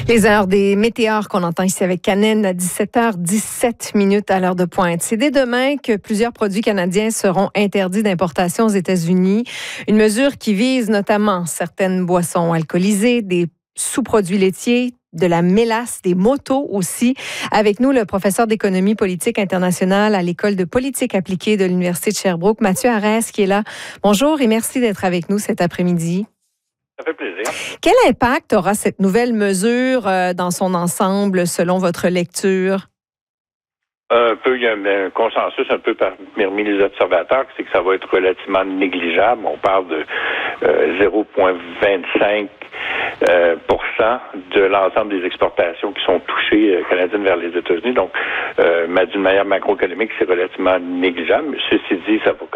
Les heures des météores qu'on entend ici avec Canenne à 17h17 à l'heure de pointe. C'est dès demain que plusieurs produits canadiens seront interdits d'importation aux États-Unis. Une mesure qui vise notamment certaines boissons alcoolisées, des sous-produits laitiers, de la mélasse, des motos aussi. Avec nous, le professeur d'économie politique internationale à l'École de politique appliquée de l'Université de Sherbrooke, Mathieu Arès, qui est là. Bonjour et merci d'être avec nous cet après-midi. Ça fait plaisir. Quel impact aura cette nouvelle mesure dans son ensemble, selon votre lecture? Il y a un consensus un peu parmi les observateurs, c'est que ça va être relativement négligeable. On parle de 0,25% de l'ensemble des exportations qui sont touchées canadiennes vers les États-Unis. Donc, d'une manière macroéconomique, c'est relativement négligeable. Ceci dit, ça va